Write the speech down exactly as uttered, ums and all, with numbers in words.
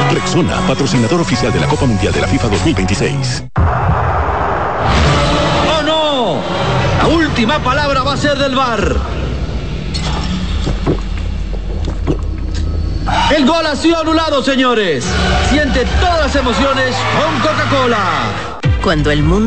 Rexona, patrocinador oficial de la Copa Mundial de la FIFA dos mil veintiséis. ¡Oh, no! La última palabra va a ser del V A R. El gol ha sido anulado, señores. Siente todas las emociones con Coca-Cola. Cuando el mundo